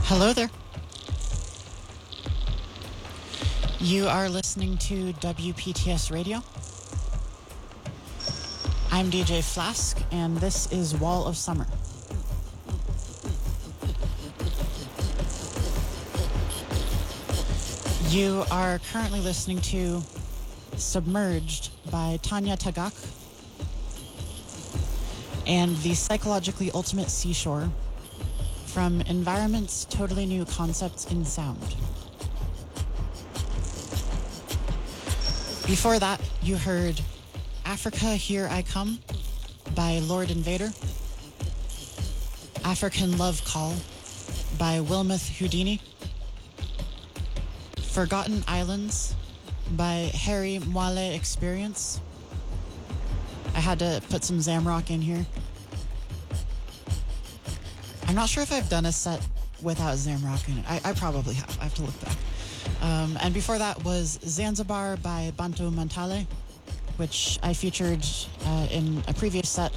Hello there. You are listening to WPTS Radio. I'm DJ Flask, and this is Wall of Summer. You are currently listening to Submerged by Tanya Tagaq and the Psychologically Ultimate Seashore from Environment's Totally New Concepts in Sound. Before that, you heard Africa, Here I Come by Lord Invader, African Love Call by Wilmoth Houdini, Forgotten Islands by Harry Moale Experience. I had to put some Zamrock in here. I'm not sure if I've done a set without Zamrock in it. I probably have. I have to look back. And before that was Zanzibar by Bantu Mantale, which I featured in a previous set,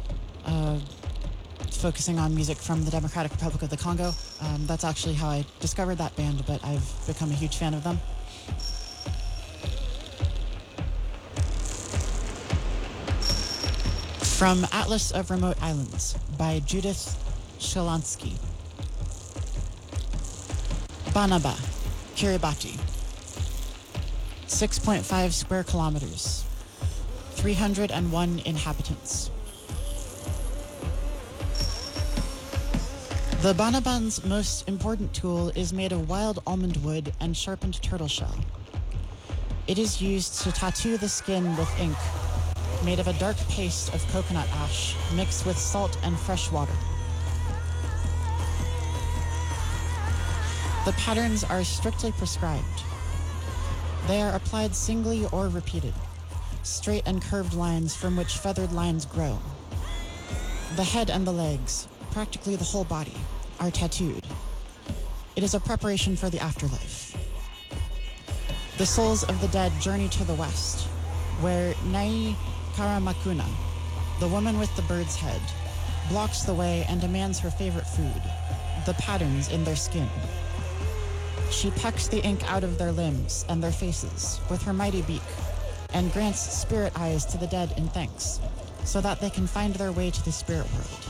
focusing on music from the Democratic Republic of the Congo. That's actually how I discovered that band, but I've become a huge fan of them. From Atlas of Remote Islands by Judith Shalansky. Banaba, Kiribati. 6.5 square kilometers. 301 inhabitants. The Banaban's most important tool is made of wild almond wood and sharpened turtle shell. It is used to tattoo the skin with ink, made of a dark paste of coconut ash mixed with salt and fresh water. The patterns are strictly prescribed. They are applied singly or repeated, straight and curved lines from which feathered lines grow. The head and the legs, practically the whole body, are tattooed. It is a preparation for the afterlife. The souls of the dead journey to the west, where Nai Karamakuna, the woman with the bird's head, blocks the way and demands her favorite food, the patterns in their skin. She pecks the ink out of their limbs and their faces with her mighty beak and grants spirit eyes to the dead in thanks, so that they can find their way to the spirit world.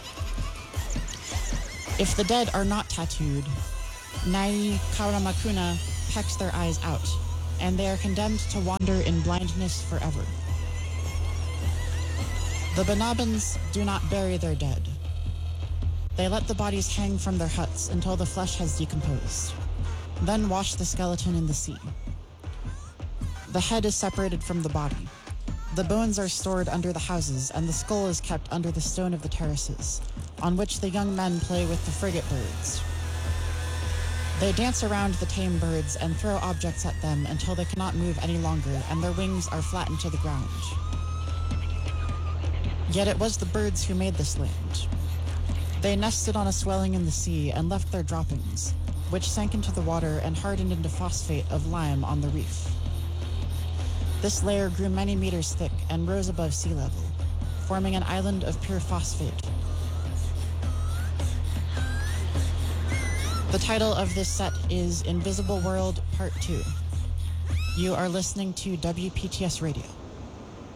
If the dead are not tattooed, Nai Karamakuna pecks their eyes out, and they are condemned to wander in blindness forever. The Banabans do not bury their dead. They let the bodies hang from their huts until the flesh has decomposed, then wash the skeleton in the sea. The head is separated from the body. The bones are stored under the houses, and the skull is kept under the stone of the terraces, on which the young men play with the frigate birds. They dance around the tame birds and throw objects at them until they cannot move any longer, and their wings are flattened to the ground. Yet it was the birds who made this land. They nested on a swelling in the sea and left their droppings, which sank into the water and hardened into phosphate of lime on the reef. This layer grew many meters thick and rose above sea level, forming an island of pure phosphate. The title of this set is Invisible World Part 2. You are listening to WPTS Radio.